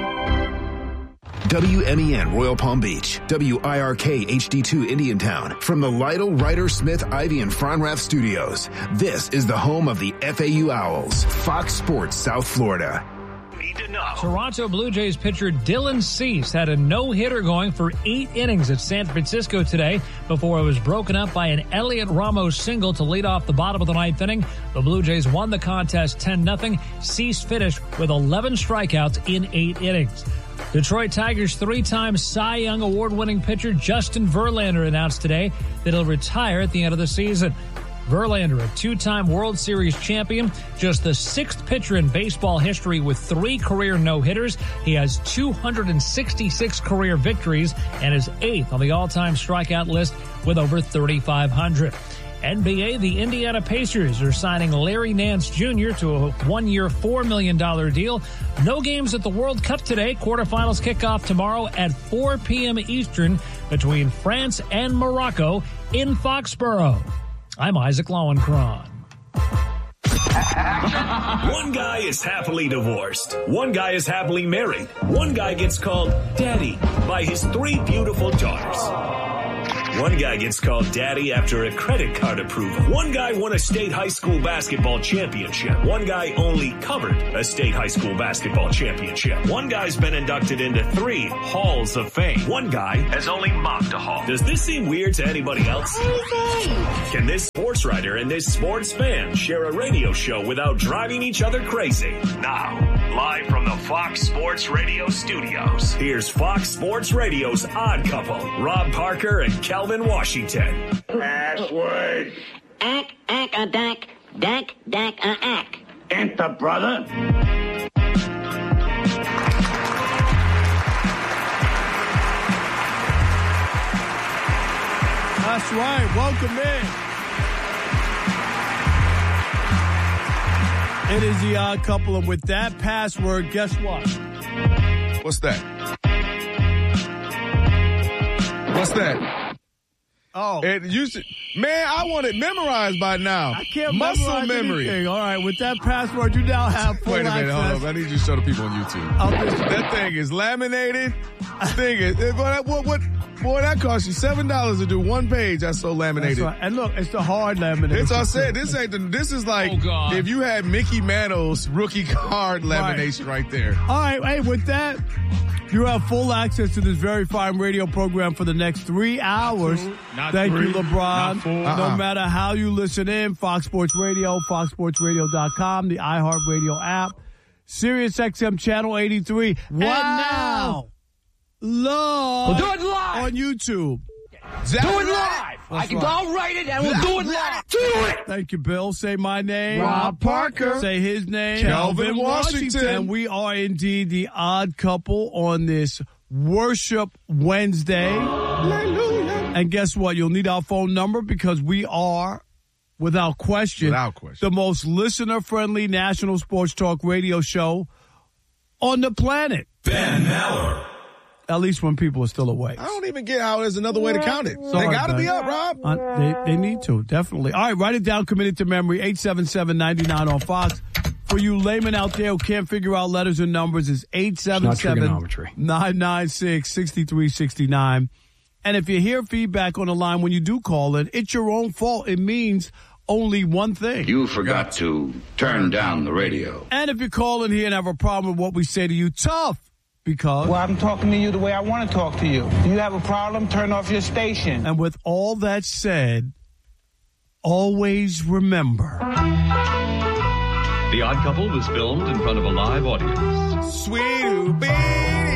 W M E N Royal Palm Beach, W I R K H D two Indiantown, from the Lytle, Ryder, Smith, Ivy, and Fronrath studios. This is the home of the F A U Owls, Fox Sports South Florida. need to know. Toronto Blue Jays pitcher Dylan Cease had a no-hitter going for eight innings at San Francisco today before it was broken up by an Elliot Ramos single to lead off the bottom of the ninth inning. The Blue Jays won the contest ten nothing. Cease finished with eleven strikeouts in eight innings. Detroit Tigers three-time Cy Young Award-winning pitcher Justin Verlander announced today that he'll retire at the end of the season. Verlander, a two-time World Series champion, just the sixth pitcher in baseball history with three career no-hitters. He has two hundred sixty-six career victories and is eighth on the all-time strikeout list with over thirty-five hundred. N B A, the Indiana Pacers are signing Larry Nance Junior to a one-year, four million dollars deal. No games at the World Cup today. Quarterfinals kick off tomorrow at four p.m. Eastern between France and Morocco in Foxborough. I'm Isaac Lowenkron. One guy is happily divorced. One guy is happily married. One guy gets called daddy by his three beautiful daughters. One guy gets called daddy after a credit card approval. One guy won a state high school basketball championship. One guy only covered a state high school basketball championship. One guy's been inducted into three halls of fame. One guy has only mocked a hall. Does this seem weird to anybody else? Can this sports writer and this sports fan share a radio show without driving each other crazy? Now, live from the Fox Sports Radio studios, here's Fox Sports Radio's Odd Couple, Rob Parker and Kelvin Washington. Password. Ack, ack, a dack, dack, dack, a ack. Enter, brother. That's right. Welcome in. It is the Odd Couple, and with that password, guess what? What's that? What's that? Oh, it used to, man, I want it memorized by now. I can't muscle memorize memory. Anything. All right, with that password, you now have full Wait a minute, access. hold up. I need you to show the people on YouTube. That thing is laminated. That thing is, what, what, what, boy, that cost you seven dollars to do one page. That's so laminated. That's right. And look, it's the hard laminate. It's all I said. This ain't the, this is like oh, if you had Mickey Mantle's rookie card lamination right, right there. All right, hey, with that, you have full access to this very fine radio program for the next three hours. Not Thank three. you, LeBron. Not four. No Uh-uh. matter how you listen in, Fox Sports Radio, fox sports radio dot com, the iHeartRadio app, Sirius X M Channel eighty-three. Wow. And now, love We'll do it live. on YouTube. Do it live. I can, I'll write it and we'll do it live. Do it. Thank you, Bill. Say my name. Rob Parker. Say his name. Kelvin Washington. And we are indeed the Odd Couple on this Worship Wednesday. Hallelujah. And guess what? You'll need our phone number because we are, without question, Without question. the most listener-friendly national sports talk radio show on the planet. Ben Maller. At least when people are still awake. I don't even get how there's another way to count it. Sorry, they got to Ben. be up, Rob. Uh, they, they need to, definitely. All right, write it down, commit it to memory, eight seven seven, nine nine on Fox. For you laymen out there who can't figure out letters and numbers, it's eight seven seven, nine nine six, six three six nine. And if you hear feedback on the line when you do call it, it's your own fault. It means only one thing. You forgot to turn down the radio. And if you call in here and have a problem with what we say to you, tough. Because well, I'm talking to you the way I want to talk to you. Do you have a problem? Turn off your station. And with all that said, always remember. The Odd Couple was filmed in front of a live audience. Sweet baby.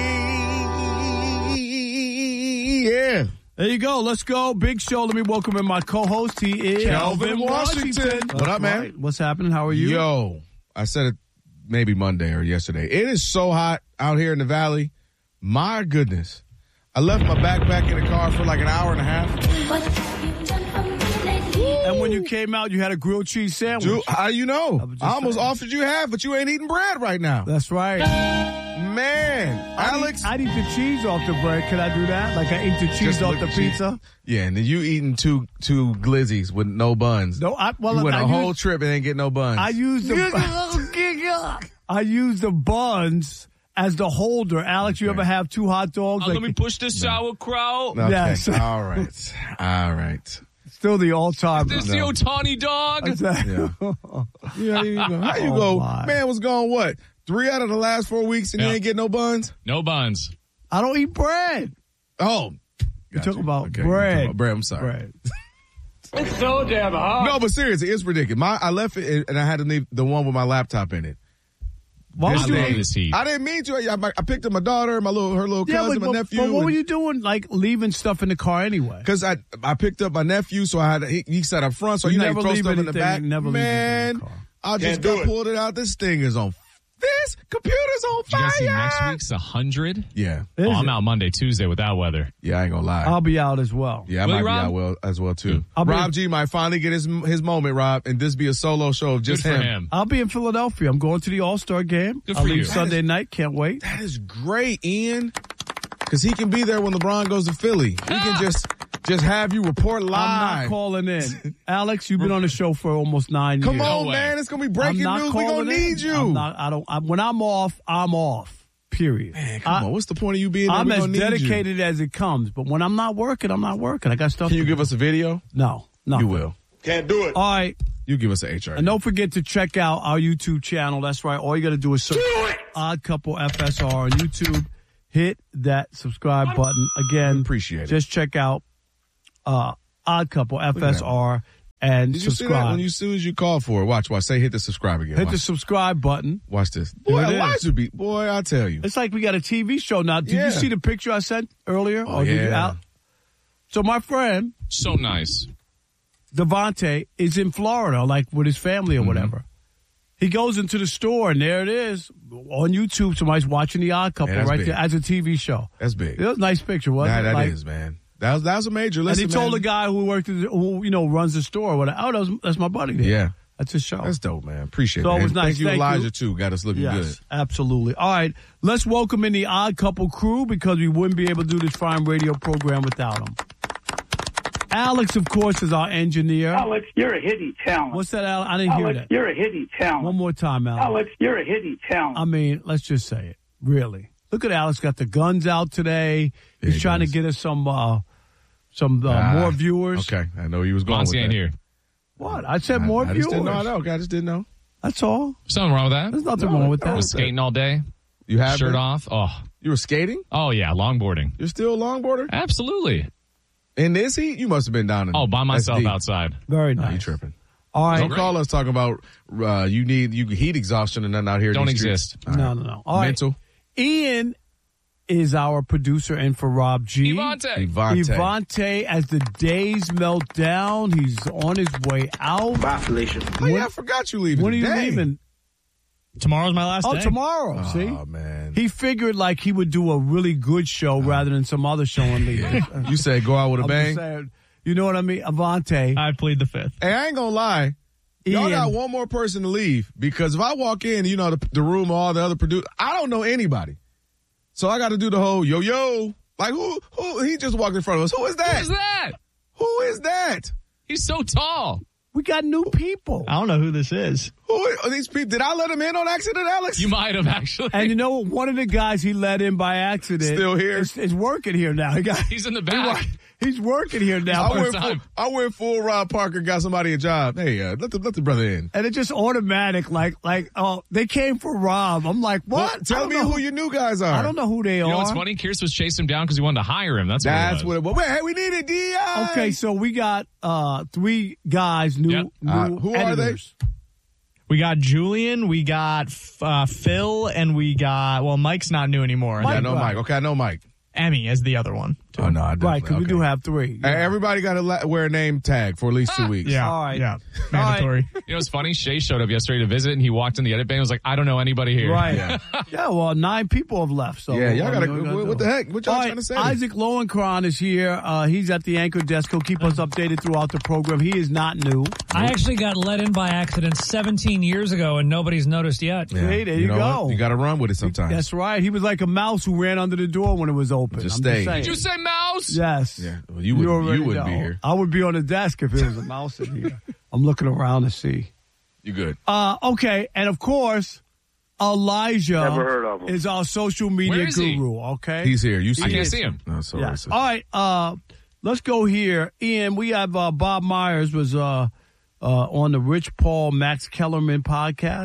Yeah. There you go. Let's go. Big show. Let me welcome in my co-host. He is Kelvin Washington. What up, man? Right. What's happening? How are you? Yo, I said it maybe Monday or yesterday. It is so hot out here in the valley. My goodness. I left my backpack in the car for like an hour and a half. And when you came out, you had a grilled cheese sandwich. Dude, how you know? I, I almost saying. offered you half, but you ain't eating bread right now. That's right. Man, I Alex. I'd eat the cheese off the bread. Can I do that? Like I eat the cheese Just off lick the the cheese. pizza? Yeah, and then you eating two two glizzies with no buns. No, I, well, you went I a used, whole trip and didn't get no buns. I used the I use the buns as the holder. Alex, you ever have two hot dogs? Uh, like, let me push the sauerkraut. Okay. Yes. All right. All right. Still the all-time. Is this the Otani dog? Exactly. Yeah. Yeah, there you go. How you Oh, go? my. Man was going what? Three out of the last four weeks and Yeah. you ain't get no buns? No buns. I don't eat bread. Oh. You talk about Okay, you bread. talking about bread. I'm sorry. Bread. It's so damn hard. No, but seriously, it's ridiculous. My, I left it and I had to leave the one with my laptop in it. Why This was you thing- love this heat. I didn't mean to. I, I picked up my daughter, my little, her little Yeah, cousin, but, my but- nephew. but what and- were you doing, like leaving stuff in the car anyway? Because I I picked up my nephew, so I had to, he, he sat up front, so You you, know never you throw leave stuff in the anything- back. never leave Man, anything in the car. I just Can't do got it. pulled it out. This thing is on. This computer's on Did you fire. guys see next week's one hundred? Yeah, Oh, I'm it? out Monday, Tuesday with that weather. yeah. I ain't gonna lie. I'll be out as well. yeah, I Will might you, be Rob? out well as well too. I'll be- Rob G might finally get his his moment, Rob, and this be a solo show of just Good for him. him. I'll be in Philadelphia. I'm going to the All-Star game. Good I'll for leave you. Sunday night. Can't wait. That is great, Ian, because he can be there when LeBron goes to Philly. He can just just have you report I'm live. not calling in. Alex, you've been on the show for almost nine Come years. on, way. man, it's gonna be I'm breaking not news. We calling gonna in. need you. I'm not, I don't. I, when I'm off, I'm off. Period. Man, come I, on. What's the point of you being there? I'm We as gonna need you. dedicated as it comes. But when I'm not working, I'm not working. I got stuff. Can you to give do. us a video? No, no. You will. Can't do it. All right. You give us an H R. And don't forget to check out our YouTube channel. That's right. All you got to do is search Odd Couple F S R on YouTube. Hit that subscribe button. Again, Appreciate it. just check out uh, Odd Couple F S R and Did you see that subscribe. when you, as soon as you call for it? Watch, watch. Say hit the subscribe again. Hit watch. the subscribe button. Watch this. There Boy, it is. Elijah be, boy, I tell you. It's like we got a T V show now. Did Yeah. you see the picture I sent earlier? Oh, Or did you yeah. out? So my friend So nice. Devontae is in Florida, like with his family or Mm-hmm. whatever. He goes into the store and there it is on YouTube. Somebody's watching The Odd Couple Man, that's right big. there as a T V show. That's big. It was a nice picture, wasn't Nah, it? that Like- is, man. That was, that was a major. And Listen, he told man. the guy who worked, at the, who you know runs the store, whatever. Oh, that was, that's my buddy there. Yeah. That's his show. That's dope, man. Appreciate So it. it was And nice. Thank you, Thank Elijah, you. too. Got us looking Yes, good. absolutely. All right, let's welcome in the Odd Couple crew because we wouldn't be able to do this fine radio program without them. Alex, of course, is our engineer. Alex, you're a hitty talent. What's that, Alex? I didn't hear Alex, that. you're a hitty talent. One more time, Alex. Alex, you're a hitty talent. I mean, let's just say it. Really. Look at Alex. Got the guns out today. He's he trying does. to get us some uh, some uh, Ah, more viewers. Okay. I know you was going Monty with ain't that. here. What? I said I- more I viewers. just didn't know. I know. I just didn't know. That's all. Something wrong with that? There's nothing No, wrong with no, that. Was skating all day. You have Shirt been? off. Oh, You were skating? oh yeah, longboarding. You're still a longboarder? Absolutely. In this heat? You must have been down in Oh, by that's myself deep. outside. Very Nah, nice. you tripping. All right. Don't call us talking about uh, you need you heat exhaustion and nothing out here. in Don't these streets. exist. All No, right. no, no. All right. Mental. Ian is our producer and for Rob G. Evante. Evante. Evante, as the days melt down, he's on his way out. Bye, Felicia. Oh, yeah, I forgot you leaving. When are you today. leaving? Tomorrow's my last Oh, day. tomorrow. Oh, See? man. He figured like he would do a really good show rather than some other show and leave. You said go out with a I'm bang. just saying, you know what I mean? Avante. I plead the fifth. Hey, I ain't gonna lie. Y'all Ian. got one more person to leave because if I walk in, you know, the, the room, all the other producers, I don't know anybody. So I got to do the whole yo yo. Like who? Who? He just walked in front of us. Who is that? Who's that? Who is that? He's so tall. We got new people. I don't know who this is. Who are these people? Did I let him in on accident, Alex? You might have actually. And you know what? One of the guys he let in by accident Still here? is, is working here now. He got, He's in the back. he's working here now. I But- went, full, I went full Rob Parker, got somebody a job. Hey, uh, let the let the brother in. And it just automatic, like, like, oh, they came for Rob. I'm like, what? Well, I tell don't me know who your new guys are. I don't know who they You are. know what's funny? Kierce was chasing him down because he wanted to hire him. That's what That's it what was. it was. Wait, hey, we need a D I. Okay, so we got uh three guys, new, Yep. new Uh, who are they? editors. We got Julian, we got uh, Phil, and we got, well, Mike's not new anymore. Yeah, I Mike, know right. Mike. Okay, I know Mike. Emmy is the other one. Oh, no, I definitely. Right, because we okay. do have three. Hey, everybody got to la- wear a name tag for at least two weeks. Yeah. All right. Yeah. Mandatory. You know what's funny? Shay showed up yesterday to visit, and he walked in the edit bay and was like, I don't know anybody here. Right. Yeah. Yeah, well, nine people have left. So Yeah, y'all I gotta- mean, we what- do? what the heck? What y'all All trying to say? Isaac Lowenkron is here. Uh, he's at the anchor desk. He'll keep us updated throughout the program. He is not new. I actually got let in by accident seventeen years ago, and nobody's noticed yet. Yeah. Hey, there you know go. what? You got to run with it sometimes. That's right. He was like a mouse who ran under the door when it was open. Just I'm stay. saying. Did you say mouse? Yes. Yeah. Well, you wouldn't, already you wouldn't be know. here. I would be on the desk if it was a mouse in here. I'm looking around to see. You good. Uh, okay, and of course, Elijah Never heard of him. is our social media Where is he? guru. Okay, He's here. You see I can't it. see him. No, so yes. racist. All right, uh, let's go here. Ian, we have uh, Bob Myers was uh, uh, on the Rich Paul Max Kellerman podcast.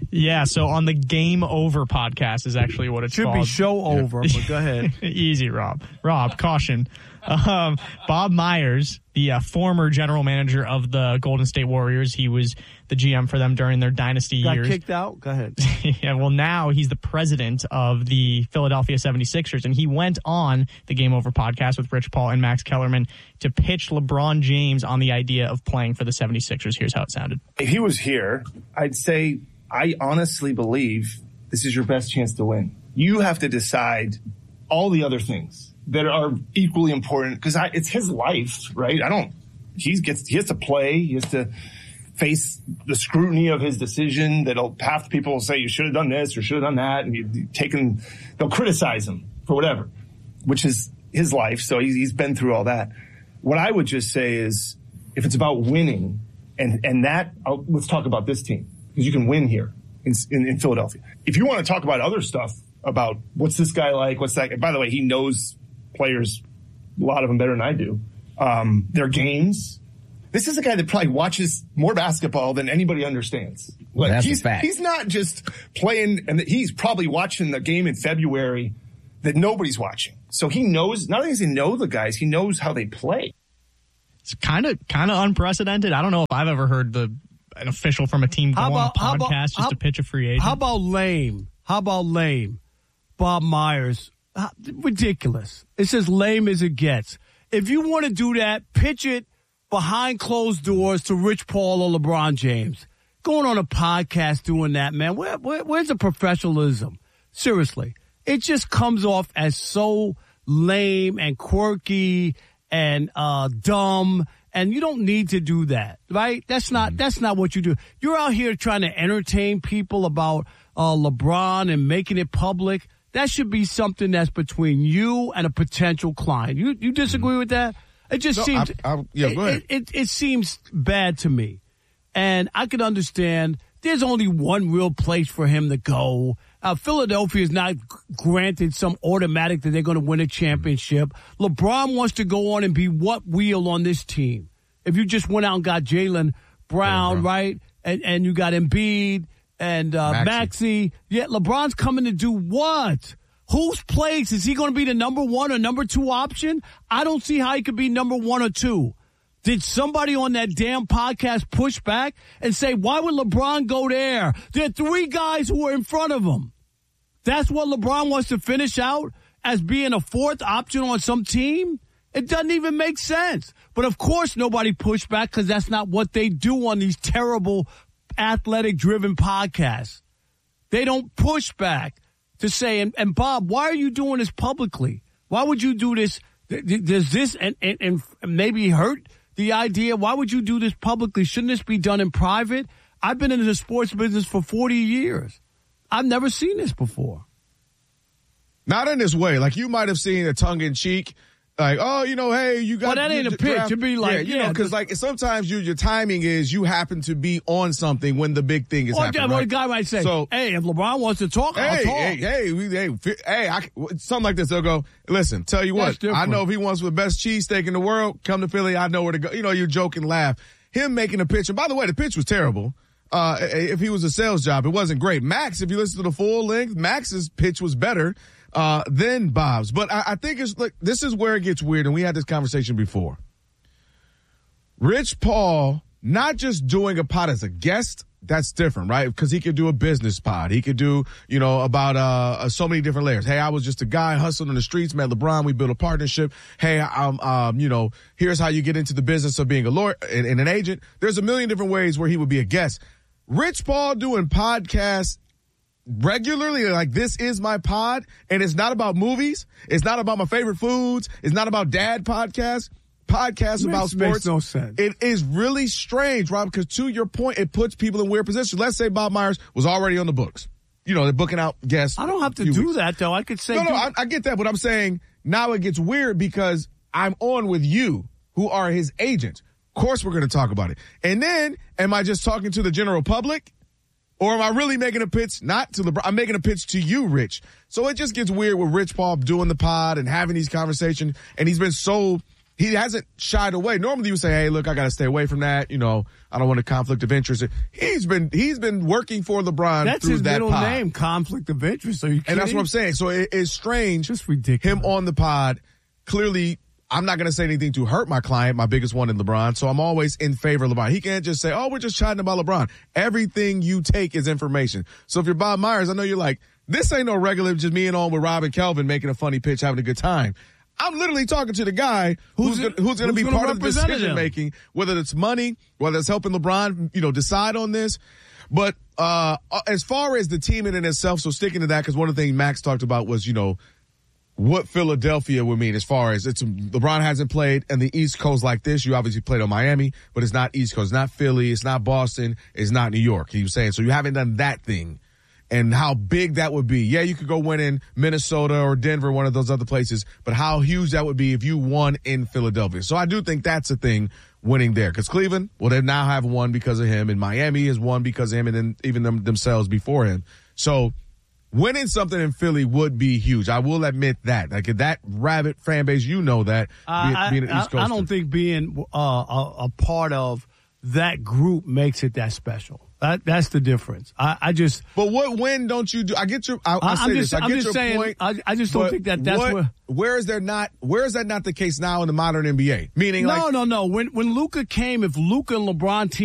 Yeah, so on the Game Over podcast is actually what it should called. be show over, but go ahead. Easy, Rob. Rob, caution. Um, Bob Myers, the uh, former general manager of the Golden State Warriors, he was the G M for them during their dynasty Got years. kicked out? Go ahead. Yeah, well, now he's the president of the Philadelphia seventy-sixers, and he went on the Game Over podcast with Rich Paul and Max Kellerman to pitch LeBron James on the idea of playing for the seventy-sixers. Here's how it sounded. If he was here, I'd say I honestly believe this is your best chance to win. You have to decide all the other things that are equally important because it's his life, right? I don't, he gets, he has to play. He has to face the scrutiny of his decision that'll, half the people will say you should have done this or should have done that. And you've taken, they'll criticize him for whatever, which is his life. So he's, he's been through all that. What I would just say is if it's about winning and, and that, I'll, let's talk about this team because you can win here in, in, in Philadelphia. If you want to talk about other stuff about what's this guy like, what's that, by the way, he knows players, a lot of them better than I do. Um, their games. This is a guy that probably watches more basketball than anybody understands. Like, That's he's, a fact. He's not just playing, and he's probably watching the game in February that nobody's watching. So he knows, not only does he know the guys, he knows how they play. It's kind of kind of unprecedented. I don't know if I've ever heard the an official from a team go How about- on how a about- podcast just how- to pitch a free agent. How about lame? How about lame? Bob Myers. Uh, ridiculous. It's as lame as it gets. If you want to do that, pitch it behind closed doors to Rich Paul or LeBron James. Going on a podcast doing that, man, where, where, where's the professionalism? Seriously. It just comes off as so lame and quirky and uh, dumb, and you don't need to do that, right? That's not that's not what you do. You're out here trying to entertain people about uh, LeBron and making it public. That should be something that's between you and a potential client. You you disagree with that? It just No, seems I- I- yeah, go ahead. It, it, it seems bad to me. And I can understand there's only one real place for him to go. Uh, Philadelphia is not g- granted some automatic that they're going to win a championship. LeBron wants to go on and be what wheel on this team? If you just went out and got Jaylen Brown, right? And and you got Embiid and uh, Maxey. Maxey. Yeah, LeBron's coming to do what? Whose place? Is he going to be the number one or number two option? I don't see how he could be number one or two. Did somebody on that damn podcast push back and say, why would LeBron go there? There are three guys who are in front of him. That's what LeBron wants to finish out as being a fourth option on some team? It doesn't even make sense. But of course nobody pushed back because that's not what they do on these terrible athletic-driven podcasts. They don't push back to say, and, and Bob, why are you doing this publicly? Why would you do this? Does this and, and, and maybe hurt the idea? Why would you do this publicly? Shouldn't this be done in private? I've been in the sports business for forty years. I've never seen this before. Not in this way. Like, you might have seen a tongue-in-cheek, like, oh, you know, hey, you got... Well, that ain't you a pitch. draft- It'd be like, yeah, you yeah, know, because, like, sometimes you, your timing is you happen to be on something when the big thing is Or happening, what right? a guy might say, So, hey, if LeBron wants to talk, I'll hey, talk. hey, hey, we, hey, fi- hey, I, c- something like this. They'll go, listen, tell you That's what, I different. know if he wants the best cheesesteak in the world, come to Philly, I know where to go. You know, you joke and laugh. Him making a pitch, and by the way, the pitch was terrible. Uh, if he was a sales job, it wasn't great. Max, if you listen to the full length, Max's pitch was better, uh, than Bob's. But I, I think it's like, this is where it gets weird, and we had this conversation before. Rich Paul, not just doing a pod as a guest, that's different, right? Because he could do a business pod. He could do, you know, about uh so many different layers. Hey, I was just a guy hustling in the streets, met LeBron, we built a partnership. Hey, um, um, you know, here's how you get into the business of being a lawyer and, and an agent. There's a million different ways where he would be a guest. Rich Paul doing podcasts regularly, like, this is my pod, and it's not about movies. It's not about my favorite foods. It's not about dad podcasts. Podcasts Makes- about sports. makes no sense. It is really strange, Rob, because to your point, it puts people in weird positions. Let's say Bob Myers was already on the books. You know, they're booking out guests. I don't have to few do weeks. that, though. I could say, No, no, do- I, I get that, but I'm saying now it gets weird because I'm on with you, who are his agents. Of course we're going to talk about it. And then, am I just talking to the general public? Or am I really making a pitch not to LeBron? I'm making a pitch to you, Rich. So it just gets weird with Rich Paul doing the pod and having these conversations. And he's been so he hasn't shied away. Normally you would say, hey, look, I got to stay away from that. You know, I don't want a conflict of interest. He's been he's been working for LeBron That's through his that middle pod. name, conflict of interest. Are you kidding? And that's what I'm saying. So it, it's strange. Just ridiculous. Him on the pod. Clearly, I'm not going to say anything to hurt my client, my biggest one in LeBron. So I'm always in favor of LeBron. He can't just say, oh, we're just chatting about LeBron. Everything you take is information. So if you're Bob Myers, I know you're like, this ain't no regular, just me and on with Rob and Kelvin making a funny pitch, having a good time. I'm literally talking to the guy who's who's, who's going to be gonna part of the decision him? making, whether it's money, whether it's helping LeBron, you know, decide on this. But uh as far as the team in and itself, so sticking to that, because one of the things Max talked about was, you know, what Philadelphia would mean as far as it's LeBron hasn't played and the East Coast like this. You obviously played on Miami, but it's not East Coast, it's not Philly, it's not Boston, it's not New York. He was saying, so you haven't done that thing. And how big that would be. Yeah, you could go win in Minnesota or Denver, one of those other places, but how huge that would be if you won in Philadelphia. So I do think that's a thing, winning there. Because Cleveland, well, they now have won because of him, and Miami has won because of him, and then even them themselves before him. So winning something in Philly would be huge. I will admit that. Like that rabid fan base, you know that. Uh, being, being I, an East Coaster. I don't think being uh, a, a part of that group makes it that special. That, that's the difference. I, I just. But what win don't you do? I get your. I, I say I'm just, this. I I'm get just your saying. point. I, I just don't think that that's what, where. Where is there not? Where is that not the case now in the modern N B A? Meaning, no, like, no, no. When when Luka came, if Luka and LeBron team.